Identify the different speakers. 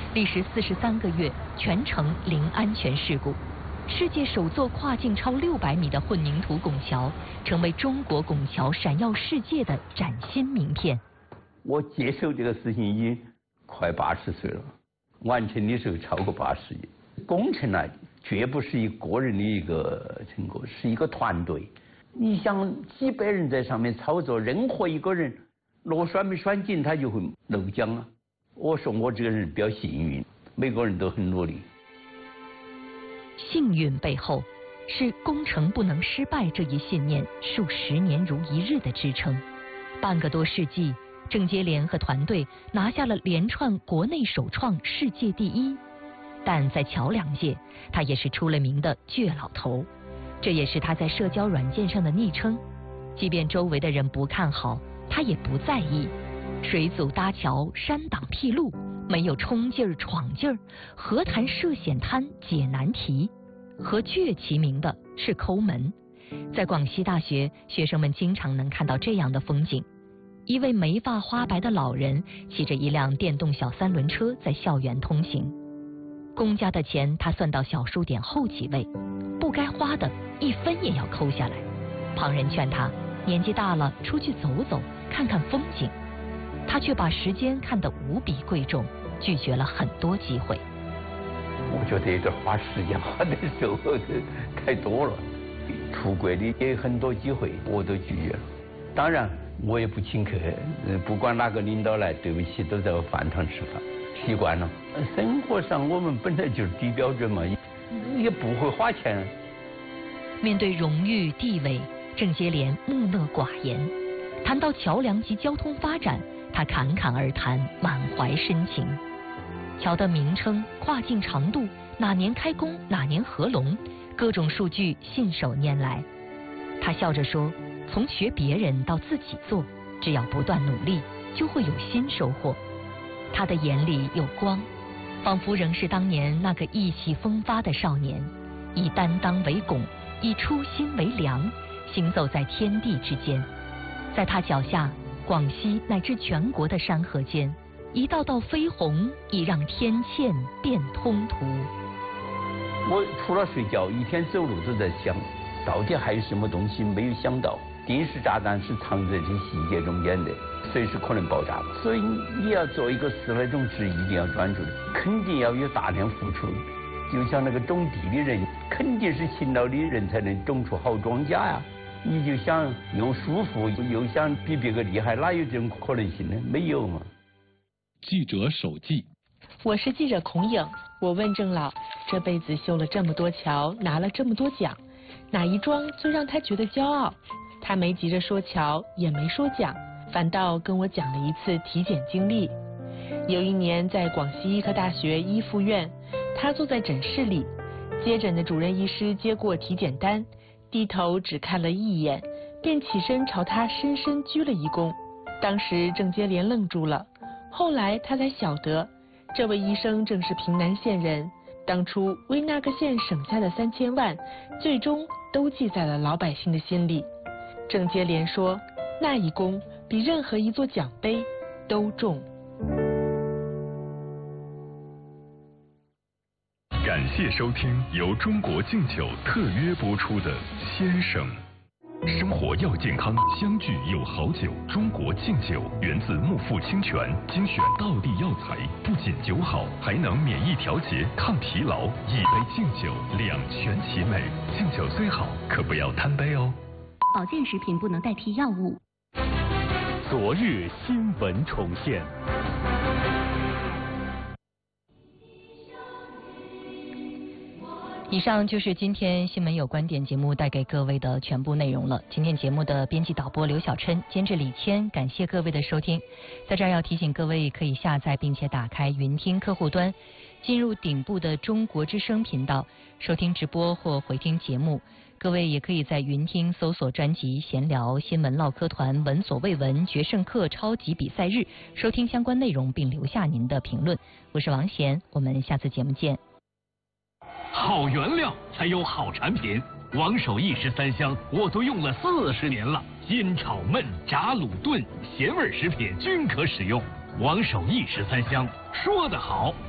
Speaker 1: 历时43个月，全程零安全事故。世界首座跨境超600米的混凝土拱桥，成为中国拱桥闪耀世界的崭新名片。
Speaker 2: 我接手这个事情已经快80岁了，完成的时候超过80亿。工程呢，绝不是一个人的一个成果，是一个团队。你想几百人在上面操作，任何一个人螺栓没栓紧，他就会漏浆啊。我说我这个人比较幸运，每个人都很努力。
Speaker 1: 幸运背后是工程不能失败这一信念数10年如一日的支撑。半个多世纪，郑接连和团队拿下了连串国内首创、世界第一。但在桥梁界，他也是出了名的倔老头，这也是他在社交软件上的昵称。即便周围的人不看好，他也不在意。水阻搭桥，山挡辟路，没有冲劲儿闯劲儿，何谈涉险滩解难题？和倔齐名的是抠门。在广西大学，学生们经常能看到这样的风景：一位眉发花白的老人骑着一辆电动小3轮车在校园通行。公家的钱他算到小数点后几位，不该花的1分也要抠下来。旁人劝他年纪大了，出去走走，看看风景。他却把时间看得无比贵重，拒绝了很多机会。
Speaker 2: 我觉得有点花时间花的时候太多了，出国的也有很多机会，我都拒绝了。当然我也不请客，不管哪个领导来，对不起，都在我饭堂吃饭，习惯了。生活上我们本来就是低标准嘛，也不会花钱。
Speaker 1: 面对荣誉地位，郑接连木讷寡言。谈到桥梁及交通发展，他侃侃而谈，满怀深情。桥的名称、跨境长度、哪年开工、哪年合龙，各种数据信手拈来。他笑着说，从学别人到自己做，只要不断努力，就会有新收获。他的眼里有光，仿佛仍是当年那个意气风发的少年，以担当为拱，以初心为梁，行走在天地之间。在他脚下，广西乃至全国的山河间，一道道飞鸿已让天堑变通途。
Speaker 2: 我除了睡觉，一天走路都在想，到底还有什么东西没有想到？定时炸弹是藏在这些细节中间的，随时可能爆炸。所以你要做一个事来种植，一定要专注的，肯定要有大量付出。就像那个种地的人，肯定是勤劳的人才能种出好庄稼呀。你就想又舒服又想比别个厉害，哪有这种可能性呢？没有嘛。
Speaker 3: 记者手记。
Speaker 4: 我是记者孔颖，我问郑老，这辈子修了这么多桥，拿了这么多奖，哪一桩最让他觉得骄傲？他没急着说桥，也没说奖，反倒跟我讲了一次体检经历。有一年在广西医科大学一附院，他坐在诊室里，接诊的主任医师接过体检单，低头只看了一眼，便起身朝他深深鞠了一躬。当时郑接连愣住了，后来他才晓得，这位医生正是平南县人，当初为那个县省下的3000万，最终都记在了老百姓的心里。郑接连说，那一功比任何一座奖杯都重。
Speaker 5: 感谢收听由中国敬酒特约播出的《先生》。生活要健康，相聚有好酒。中国敬酒源自木富清泉，精选道地药材，不仅酒好，还能免疫调节、抗疲劳。一杯敬酒，两全其美。敬酒虽好，可不要贪杯哦。
Speaker 6: 保健食品不能代替药物。
Speaker 7: 昨日新闻重现。
Speaker 1: 以上就是今天新闻有观点节目带给各位的全部内容了。今天节目的编辑导播刘小琛，监制李谦，感谢各位的收听。在这儿要提醒各位，可以下载并且打开云听客户端，进入顶部的中国之声频道，收听直播或回听节目。各位也可以在云听搜索专辑闲聊、新闻唠嗑团、闻所未闻、决胜客、超级比赛日，收听相关内容并留下您的评论。我是王贤，我们下次节目见。
Speaker 7: 好原料才有好产品，王守义13香我都用了40年了，煎炒焖炸卤炖咸味食品均可使用。王守义13香说得好。